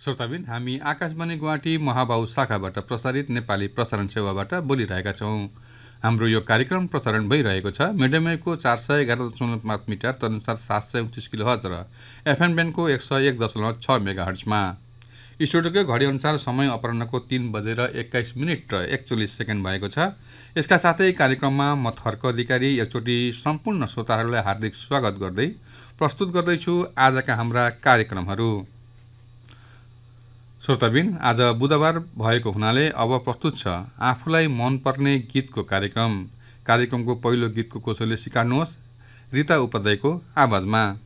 श्रोताबिन, हामी आकाशवाणी गुवाहाटी महाबाहु शाखाबाट प्रसारित नेपाली प्रसारण सेवाबाट बोलिरहेका छौँ। हाम्रो यो कार्यक्रम प्रसारण भइरहेको छ मिडियम वेभको 411.5 मिटर तदनुसार 729 किलोहर्ज र एफएम ब्यान्डको 101.6 मेगाहर्जमा। स्टुडियोको घडी अनुसार समय अपराह्नको 3:21 र 41 भएको छ। यसका साथै कार्यक्रममा म थर्क अधिकारी एकचोटि सम्पूर्ण श्रोताहरूलाई हार्दिक स्वागत गर्दै प्रस्तुत गर्दैछु आजका हाम्रा कार्यक्रमहरू। श्रोताबिन, आज बुधबार भएको हुनाले अब प्रस्तुत छ आफूलाई मनपर्ने गीतको कार्यक्रमको पहिलो गीतको कोशले सिकार्नुहोस्, रिता उपाध्यायको आवाजमा।